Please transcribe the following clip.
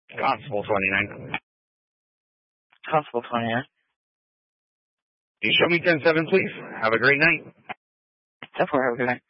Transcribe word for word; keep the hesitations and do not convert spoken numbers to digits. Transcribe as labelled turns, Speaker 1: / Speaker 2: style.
Speaker 1: Constable twenty-nine.
Speaker 2: Constable twenty-nine.
Speaker 1: Can you show me ten seven, please? Have a great night.
Speaker 2: ten four, have a good night.